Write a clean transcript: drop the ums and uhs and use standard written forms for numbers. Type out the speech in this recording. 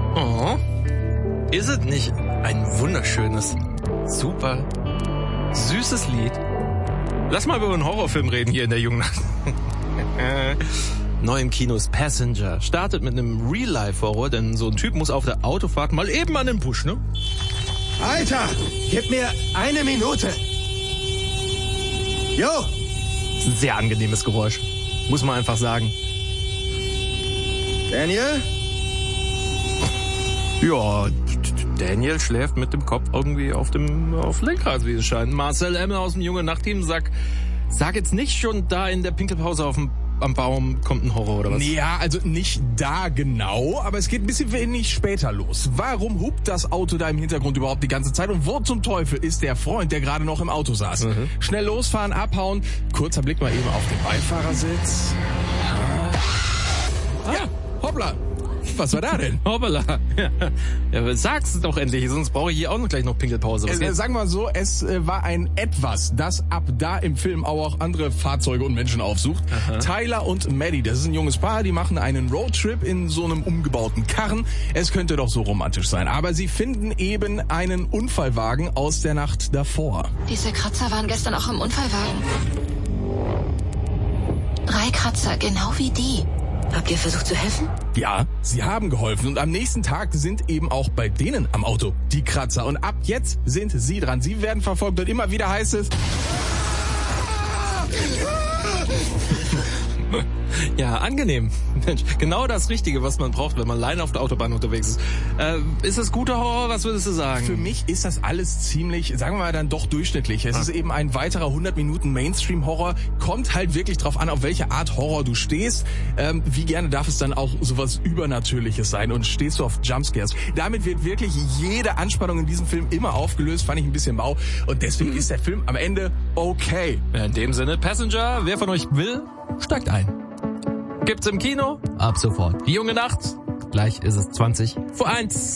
Oh, ist es nicht ein wunderschönes, super süßes Lied? Lass mal über einen Horrorfilm reden hier in der jungen Nacht. Neu im Kino ist Passenger. Startet mit einem Real-Life-Horror, denn so ein Typ muss auf der Autofahrt mal eben an den Busch, ne? Alter, gib mir 1 Minute. Jo! Das ist ein sehr angenehmes Geräusch. Muss man einfach sagen. Daniel? Ja, Daniel schläft mit dem Kopf irgendwie auf Lenkrad, wie es scheint. Marcel Emmel aus dem Junge Nachtteam sag jetzt nicht schon da in der Pinkelpause am Baum kommt ein Horror oder was? Ja, also nicht da genau, aber es geht ein bisschen wenig später los. Warum hupt das Auto da im Hintergrund überhaupt die ganze Zeit und wo zum Teufel ist der Freund, der gerade noch im Auto saß? Schnell losfahren, abhauen, kurzer Blick mal eben auf den Beifahrersitz. Ja, hoppla. Was war da denn? Hoppala. Ja, sag's doch endlich, sonst brauche ich hier auch noch gleich noch Pinkelpause. Sagen wir mal so, es war ein Etwas, das ab da im Film auch andere Fahrzeuge und Menschen aufsucht. Aha. Tyler und Maddie, das ist ein junges Paar, die machen einen Roadtrip in so einem umgebauten Karren. Es könnte doch so romantisch sein, aber sie finden eben einen Unfallwagen aus der Nacht davor. Diese Kratzer waren gestern auch im Unfallwagen. 3 Kratzer, genau wie die. Habt ihr versucht zu helfen? Ja, sie haben geholfen und am nächsten Tag sind eben auch bei denen am Auto die Kratzer. Und ab jetzt sind sie dran. Sie werden verfolgt und immer wieder heißt es... Ja, angenehm. Mensch, genau das Richtige, was man braucht, wenn man allein auf der Autobahn unterwegs ist. Ist das guter Horror? Was würdest du sagen? Für mich ist das alles ziemlich, sagen wir mal dann doch durchschnittlich. Es ist eben ein weiterer 100 Minuten Mainstream-Horror. Kommt halt wirklich drauf an, auf welche Art Horror du stehst. Wie gerne darf es dann auch sowas Übernatürliches sein? Und stehst du auf Jumpscares? Damit wird wirklich jede Anspannung in diesem Film immer aufgelöst. Fand ich ein bisschen mau. Und deswegen ist der Film am Ende okay. In dem Sinne, Passenger, wer von euch will, steigt ein. Gibt's im Kino? Ab sofort. Die junge Nacht. Gleich ist es 20 vor 1.